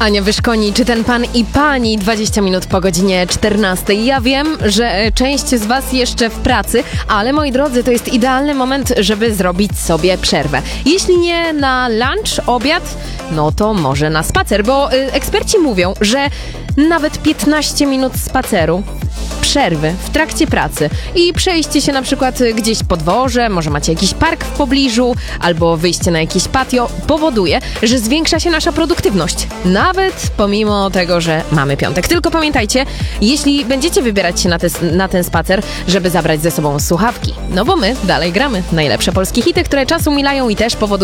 Ania Wyszkoni, czy ten pan i pani 20 minut po godzinie 14. Ja wiem, że część z was jeszcze w pracy, ale moi drodzy, to jest idealny moment, żeby zrobić sobie przerwę. Jeśli nie na lunch, obiad, no to może na spacer, bo eksperci mówią, że nawet 15 minut spaceru, przerwy w trakcie pracy i przejście się na przykład gdzieś po dworze, może macie jakiś park w pobliżu albo wyjście na jakieś patio, powoduje, że zwiększa się nasza produktywność. Nawet pomimo tego, że mamy piątek. Tylko pamiętajcie, jeśli będziecie wybierać się na ten spacer, żeby zabrać ze sobą słuchawki. No bo my dalej gramy najlepsze polskie hity, które czas umilają i też powodują